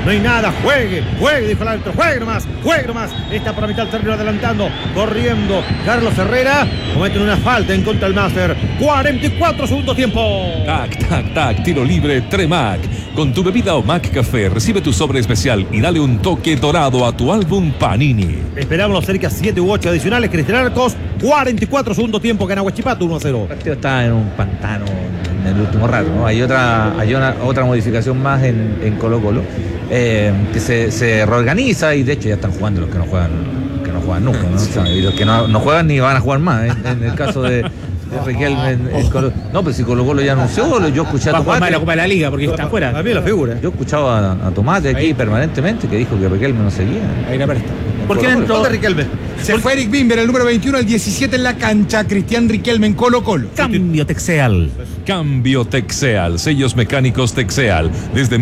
no hay nada, juegue, dijo el árbitro, juegue nomás, está por la mitad del terreno adelantando, corriendo, Carlos Herrera, cometen una falta en contra del Máster, 44 segundos tiempo. Tac, tiro libre Tremac. Con tu bebida Omac Café, recibe tu sobre especial y dale un toque dorado a tu álbum Panini. Esperamos los cerca 7 u 8 adicionales, Cristian Arcos, 44 segundos tiempo, gana Huachipato 1-0. El partido está en un pantano en el último rato, ¿no? Hay otra modificación más en Colo-Colo, que se reorganiza y de hecho ya están jugando los que no juegan nunca, ¿no? Sí. O sea, y los que no juegan ni van a jugar más, en el caso de Riquelme. No, pero si Colo-Colo ya anunció, yo escuché a Tomate. La Copa de la Liga porque está afuera. A mí la figura. Yo escuchaba a Tomate aquí permanentemente que dijo que Riquelme no seguía. Ahí la presta. ¿Por qué entró de Riquelme? Se fue Eric Bimber, el número 21, el 17 en la cancha. Cristian Riquelme en Colo-Colo. Cambio Texeal. Cambio Texeal, sellos mecánicos Texeal, desde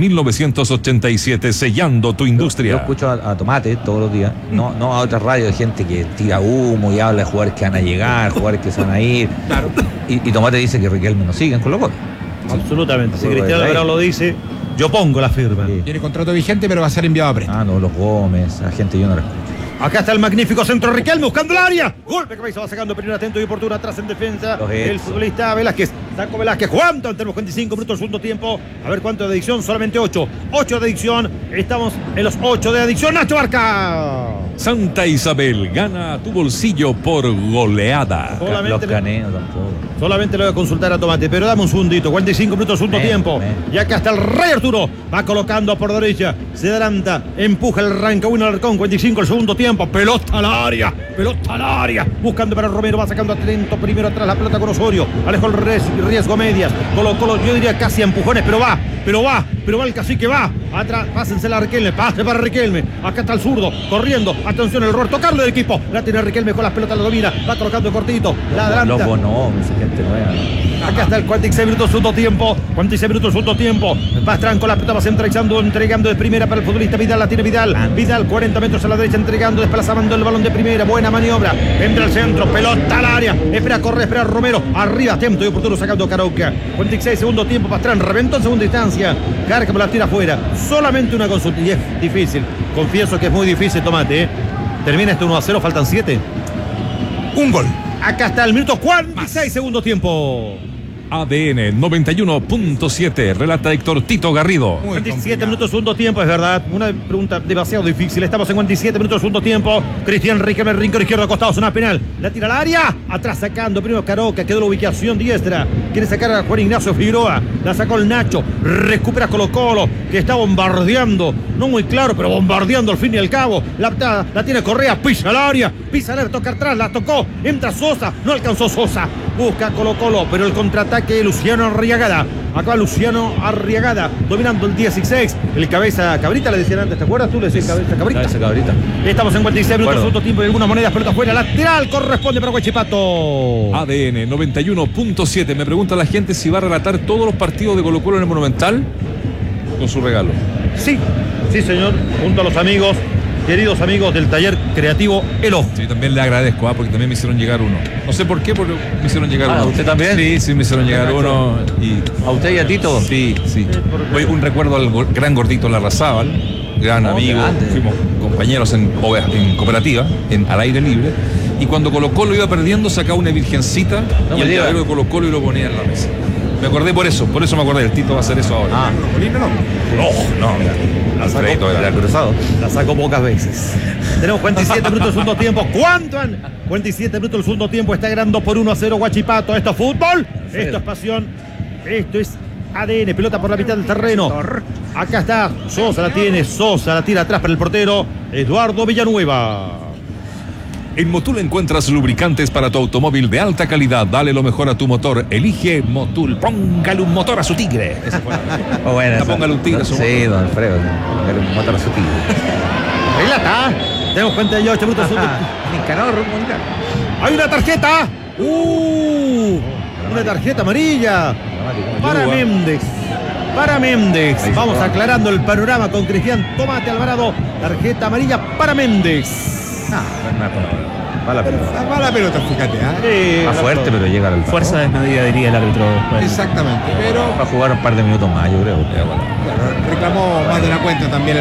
1987, sellando tu industria. Yo escucho a Tomate todos los días, no a otras radios de gente que tira humo y habla de jugadores que van a llegar, jugadores que se van a ir. Claro. Y Tomate dice que Riquelme no sigue en Colo-Colo. Absolutamente. Si Cristiano Alvarado lo dice, yo pongo la firma. Sí. Tiene contrato vigente, pero va a ser enviado a préstamo. No, los Gómez, la gente yo no la escucho. Acá está el magnífico centro Riquelme buscando el área. Golpe que va sacando primero atento y oportuno atrás en defensa. El futbolista Velázquez. Saco Velázquez. ¿Cuánto? Tenemos 25 minutos del segundo tiempo. A ver cuánto de adicción. Solamente 8. 8 de adicción. Estamos en los 8 de adicción. Nacho Barca. Santa Isabel gana tu bolsillo por goleada. Los caneos tampoco. Solamente lo voy a consultar a Tomate, pero dame un segundito. 45 minutos del segundo tiempo. Y acá está el Rey Arturo. Va colocando por derecha. Se adelanta. Empuja el Rancagüino Alarcón. 45 el segundo tiempo. Pelota al área. Buscando para Romero. Va sacando atento. Primero atrás la pelota con Osorio. Alejo el riesgo medias. Colo, yo diría casi a empujones, pero va el cacique, va. Atrás, pásensela a Riquelme. Pase para Riquelme. Acá está el zurdo. Corriendo. Atención, el error. Tocarlo del equipo. La tiene Riquelme con las pelotas. La domina. Va colocando cortito. La adelanta. Los Bonomes, gente nueva. Acá está el 46 minutos segundo tiempo. 46 minutos segundo tiempo. Pastrán con la pelota, va entregando de primera para el futbolista Vidal. La tiene Vidal. Vidal 40 metros a la derecha entregando, desplazando el balón de primera. Buena maniobra. Entra al centro. Pelota al área. Espera Romero. Arriba, atento y oportuno sacando Carauca. 46 segundo tiempo. Pastrán reventó en segunda instancia. Cárcamo la tira afuera. Solamente una consulta. Y es difícil. Confieso que es muy difícil, Tomate. Termina este 1-0. Faltan 7. Un gol. Acá está el minuto 46 segundo tiempo. ADN 91.7, relata Héctor Tito Garrido. 47 minutos segundo tiempo, es verdad. Una pregunta demasiado difícil. Estamos en 57 minutos segundo tiempo. Cristian Riquelme, rincón izquierdo acostado, zona penal. La tira al área. Atrás sacando primero Caroca, quedó la ubicación diestra. Quiere sacar a Juan Ignacio Figueroa. La sacó el Nacho. Recupera Colo-Colo, que está bombardeando. No muy claro, pero bombardeando al fin y al cabo. La tiene Correa, pisa al área. Toca atrás, la tocó. Entra Sosa, no alcanzó Sosa. Busca Colo-Colo, pero el contraataque Luciano Arriagada. Acá Luciano Arriagada dominando el 16. El cabeza cabrita le decían antes, ¿te acuerdas tú? Le decías cabeza cabrita. Cabeza cabrita. Estamos en 46 minutos segundo tiempo y algunas monedas, pelota afuera. Lateral corresponde para Huachipato. ADN 91.7. Me pregunta la gente si va a relatar todos los partidos de Colo-Colo en el Monumental con su regalo. Sí, señor, junto a los amigos, queridos amigos del taller creativo El Ojo. Sí, también le agradezco, porque también me hicieron llegar uno. No sé por qué, pero me hicieron llegar uno. ¿A usted también? Sí, me hicieron llegar uno. ¿A usted y a Tito? Sí. Hoy un recuerdo al gran gordito Larrazábal, gran amigo. Fuimos compañeros en cooperativa, al aire libre. Y cuando Colo-Colo iba perdiendo, sacaba una virgencita y el llavero de Colo-Colo y lo ponía en la mesa. Me acordé por eso me acordé. El Tito va a hacer eso ahora. No, mira. Era cruzado. La saco pocas veces. Tenemos 47 minutos del segundo tiempo. ¿Cuánto han? 47 minutos del segundo tiempo. Está ganando por 1-0 Huachipato. Esto es fútbol. Esto es pasión. Esto es ADN. Pelota por la mitad del terreno. Acá está. Sosa la tiene. Sosa la tira atrás para el portero Eduardo Villanueva. En Motul encuentras lubricantes para tu automóvil de alta calidad. Dale lo mejor a tu motor. Elige Motul. Póngale un motor a su Tigre. Esa fue póngale un Tigre a su motor. Sí, don Alfredo. Póngale un motor a su Tigre. Relata. Tenemos 48 minutos. Nicanor. Hay una tarjeta. Una tarjeta amarilla. Para Méndez. Vamos aclarando el panorama con Cristian Tomate Alvarado. Tarjeta amarilla para Méndez. Va la pelota. Va la pelota, fíjate. Va fuerte, pero llega al fuerza desmedida, diría el árbitro después. Exactamente, pero va a jugar un par de minutos más, yo creo. reclamó más de la cuenta también.